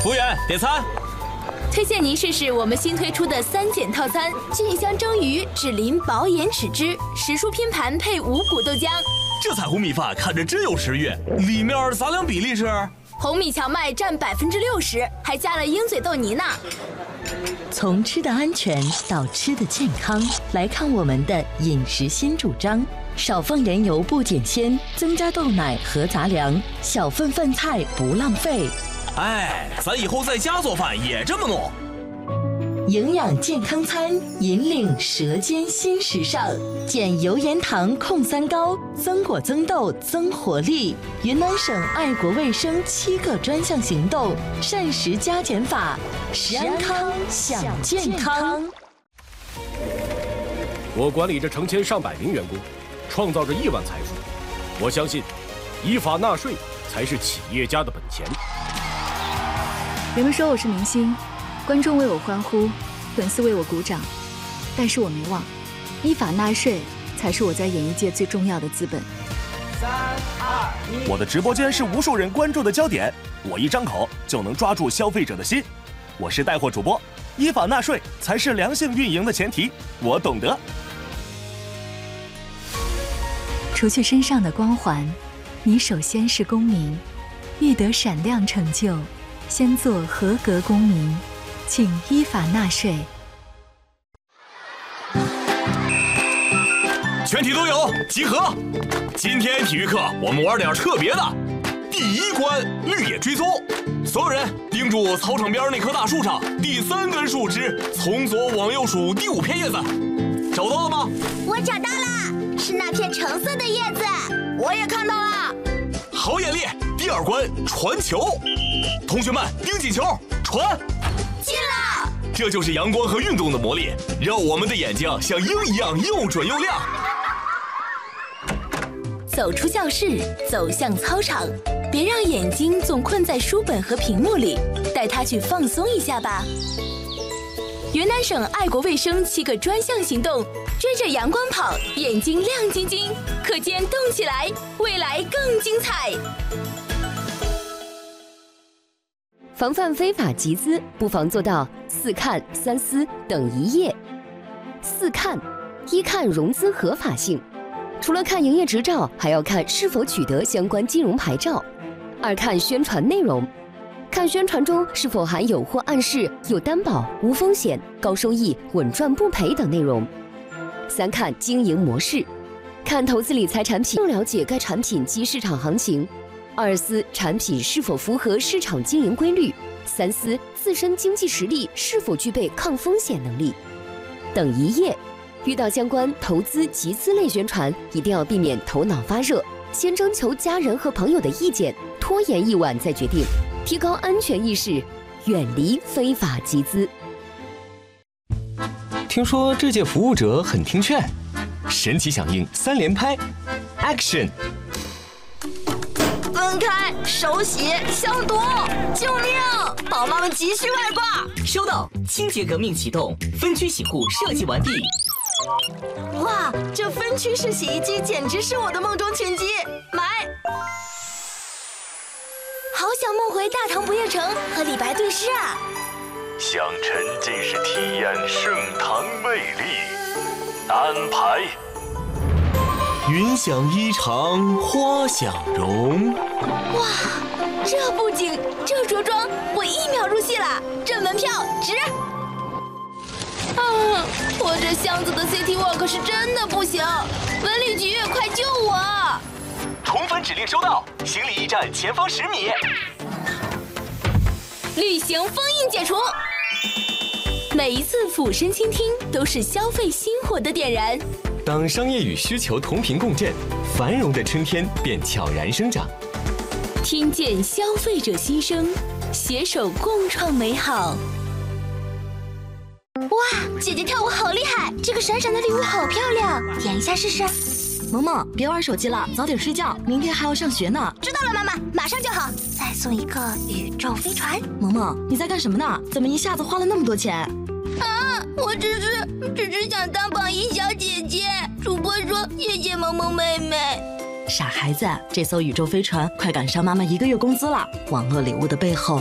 服务员，点餐。 推荐您试试我们新推出的3减套餐：菌香蒸鱼、脂淋薄盐豉汁、时蔬拼盘配五谷豆浆。 这彩虹米饭看着真有食欲，里面杂粮比例是？ 红米荞麦占60%，还加了鹰嘴豆泥呢。 从吃的安全到吃的健康，来看我们的饮食新主张：少放盐油不减鲜，增加豆奶和杂粮，小份饭菜不浪费。 哎，咱以后在家做饭也这么弄。 营养健康餐，引领舌尖新时尚，减油盐糖控三高，增果增豆增活力。云南省爱国卫生7个专项行动，膳食加减法，食安康享健康。 我管理着成千上百名员工，创造着亿万财富。我相信，依法纳税才是企业家的本钱。 人们说我是明星，观众为我欢呼，粉丝为我鼓掌，但是我没忘，依法纳税才是我在演艺界最重要的资本。 3、2、1， 我的直播间是无数人关注的焦点，我一张口就能抓住消费者的心。我是带货主播，依法纳税才是良性运营的前提，我懂得。 除去身上的光环，你首先是公民，欲得闪亮成就，先做合格公民，请依法纳税。 全体都有，集合！今天体育课我们玩点特别的。第1关绿野追踪，所有人盯住操场边那棵大树上第3根树枝，从左往右数第5片叶子，找到了吗？ 我找到了，是那片橙色的叶子。我也看到了。 好眼力！第2关传球，同学们盯紧球，传。 进了！ 这就是阳光和运动的魔力，让我们的眼睛像鹰一样又准又亮。 走出教室，走向操场，别让眼睛总困在书本和屏幕里，带它去放松一下吧。云南省爱国卫生7个专项行动，追着阳光跑，眼睛亮晶晶，课间动起来，未来更精彩。 防范非法集资，不妨做到4看3思等1业。4看：1看融资合法性，除了看营业执照，还要看是否取得相关金融牌照。2看宣传内容，看宣传中是否含有或暗示有担保、无风险、高收益、稳赚不赔等内容。3看经营模式，看投资理财产品，更了解该产品及市场行情。2思产品是否符合市场经营规律。3思自身经济实力是否具备抗风险能力。等1业，遇到相关投资集资类宣传，一定要避免头脑发热，先征求家人和朋友的意见，拖延1晚再决定，提高安全意识，远离非法集资。 听说这届服务者很听劝，神奇响应3连拍 ，Action！ 分开，手洗，消毒！救命！宝妈们急需外挂。 收到，清洁革命启动，分区洗护设计完毕。 哇，这分区式洗衣机简直是我的梦中情机，买！好想梦回大唐不夜城和李白对诗啊！ 想沉浸式体验盛唐魅力，安排。 云想衣裳花想容。 哇，这布景，这着装，我1秒入戏了，这门票值！啊，我这箱子的 City Walk 是真的不行，文旅局快救我！ 宠粉指令收到，行李驿站前方10米。 旅行封印解除。每一次俯身倾听，都是消费心火的点燃。 当商业与需求同频共振，繁荣的春天便悄然生长。 听见消费者心声，携手共创美好。 哇，姐姐跳舞好厉害！这个闪闪的礼物好漂亮，点一下试试。 萌萌，别玩手机了，早点睡觉，明天还要上学呢。 知道了，妈妈，马上就好。再送一个宇宙飞船。 萌萌，你在干什么呢？怎么一下子花了那么多钱？ 啊，我只是想当榜一小姐姐。主播说谢谢萌萌妹妹。 傻孩子，这艘宇宙飞船快赶上妈妈1个月工资了。网络礼物的背后